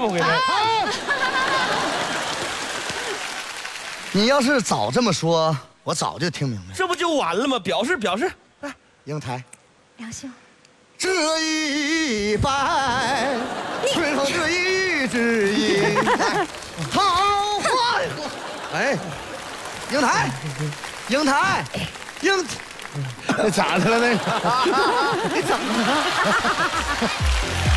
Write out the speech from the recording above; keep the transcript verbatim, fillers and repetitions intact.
么回事？ 你要是早这么说，我早就听明白了。 这不就完了吗？表示表示， 来，英台， 梁兄， 这一拜，春风这一枝一台，桃花。哎，英台，英台，英， 那咋的了那个？ 你怎么了？